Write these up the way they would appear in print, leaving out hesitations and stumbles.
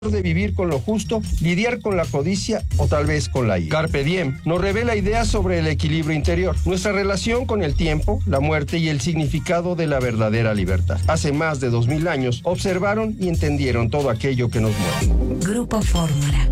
de vivir con lo justo, lidiar con la codicia o tal vez con la ira. Carpe Diem nos revela ideas sobre el equilibrio interior, nuestra relación con el tiempo, la muerte y el significado de la verdadera libertad. Hace más de 2000 años observaron y entendieron todo aquello que nos mueve. Grupo Fórmula.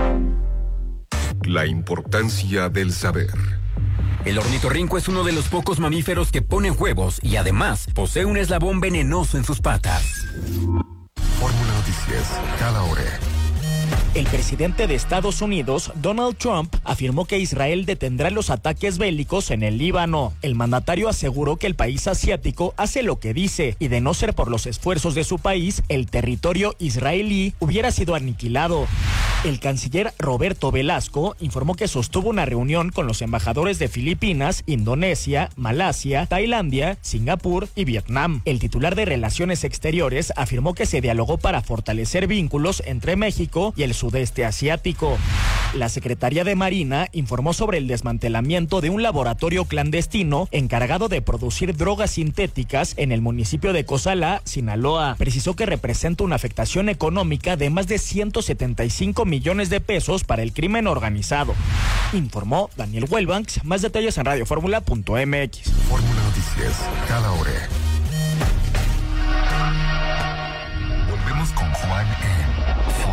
La importancia del saber. El ornitorrinco es uno de los pocos mamíferos que ponen huevos y además posee un eslabón venenoso en sus patas. Fórmula Noticias, cada hora. El presidente de Estados Unidos, Donald Trump, afirmó que Israel detendrá los ataques bélicos en el Líbano. El mandatario aseguró que el país asiático hace lo que dice y de no ser por los esfuerzos de su país, el territorio israelí hubiera sido aniquilado. El canciller Roberto Velasco informó que sostuvo una reunión con los embajadores de Filipinas, Indonesia, Malasia, Tailandia, Singapur y Vietnam. El titular de Relaciones Exteriores afirmó que se dialogó para fortalecer vínculos entre México y el sudeste asiático. La Secretaría de Marina informó sobre el desmantelamiento de un laboratorio clandestino encargado de producir drogas sintéticas en el municipio de Cozalá, Sinaloa. Precisó que representa una afectación económica de más de 175 millones de pesos para el crimen organizado. Informó Daniel Wellbanks. Más detalles en radioformula.mx. Fórmula Noticias, cada hora. Volvemos con Juan en